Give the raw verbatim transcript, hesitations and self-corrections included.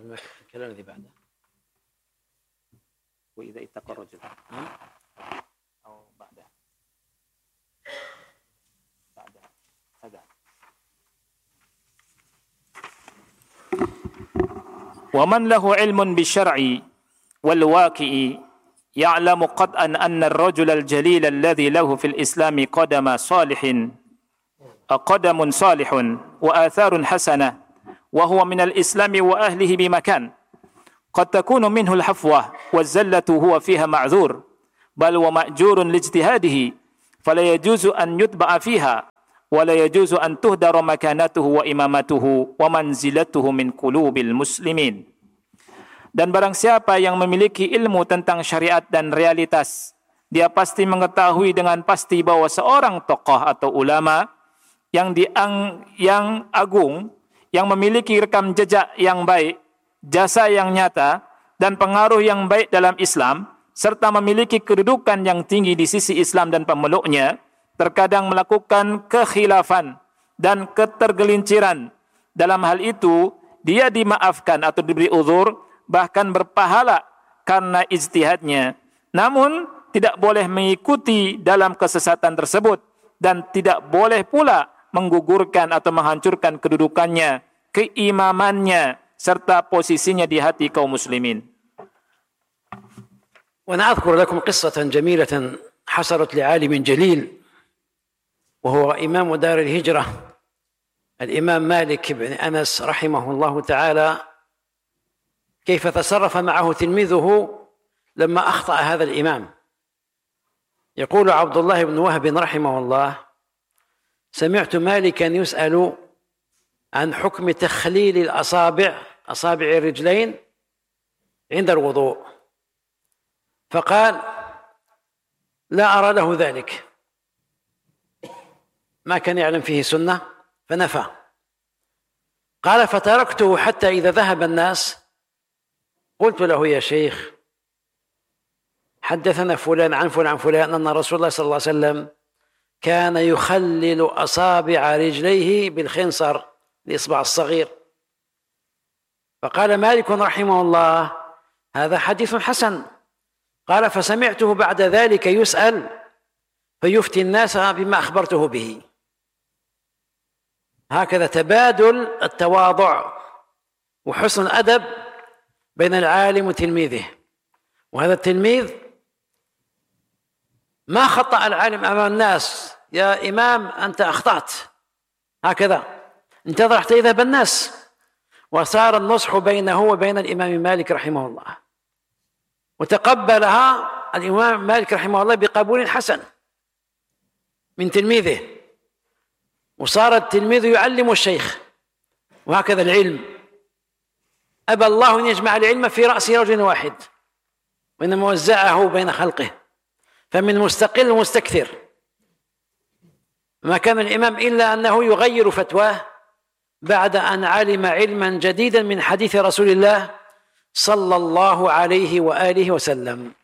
الكلام الذي بعده وإذا اتقى الرجل أو بعده بعده هذا. ومن له علم بالشرع والواقع يعلم قطعا أن الرجل الجليل الذي له في الإسلام قدم صالح قدم صالح وآثار حسنة وهو من الإسلام وأهله بمكان قد تكون منه الحفوة والزلة هو فيها معذور بل ومأجور لاجتهاده فلا يجوز أن يتبع فيها ولا يجوز أن تهدر مكانته وإمامته ومنزلته من قلوب المسلمين. Dan barang siapa yang memiliki ilmu tentang syariat dan realitas, dia pasti mengetahui dengan pasti bahwa seorang tokoh atau ulama yang diang, yang agung, yang memiliki rekam jejak yang baik, jasa yang nyata, dan pengaruh yang baik dalam Islam, serta memiliki kedudukan yang tinggi di sisi Islam dan pemeluknya, terkadang melakukan kekhilafan dan ketergelinciran. Dalam hal itu, dia dimaafkan atau diberi uzur, bahkan berpahala karena ijtihadnya. Namun, tidak boleh mengikuti dalam kesesatan tersebut dan tidak boleh pula menggugurkan atau menghancurkan kedudukannya, keimamannya, serta posisinya di hati kaum muslimin. ونذكر لكم قصة جميلة حصلت لعالم جليل وهو إمام دار الهجرة الإمام مالك بن أنس رحمه الله تعالى، كيف تصرف معه تلميذه لما أخطأ هذا الإمام. يقول عبد الله بن وهب رحمه الله: سمعت مالكا يسأل عن حكم تخليل الأصابع أصابع الرجلين عند الوضوء، فقال: لا أرى له ذلك، ما كان يعلم فيه سنة فنفى. قال: فتركته حتى إذا ذهب الناس قلت له: يا شيخ، حدثنا فلان عن فلان عن فلان أن رسول الله صلى الله عليه وسلم كان يخلل أصابع رجليه بالخنصر، الإصبع الصغير. فقال مالك رحمه الله: هذا حديث حسن. قال: فسمعته بعد ذلك يسأل فيفتي الناس بما أخبرته به. هكذا تبادل التواضع وحسن الأدب بين العالم وتلميذه. وهذا التلميذ ما خطأ العالم أمام الناس: يا إمام أنت أخطأت، هكذا انتظر حتى يذهب الناس. وصار النصح بينه وبين الإمام مالك رحمه الله، وتقبلها الإمام مالك رحمه الله بقبول حسن من تلميذه، وصار التلميذ يعلم الشيخ. وهكذا العلم، أبى الله أن يجمع العلم في رأس رجل واحد، وإنما وزعه بين خلقه، فمن مستقل ومستكثر. ما كان الإمام إلا أنه يغير فتواه بعد أن علم علما جديدا من حديث رسول الله صلى الله عليه وآله وسلم.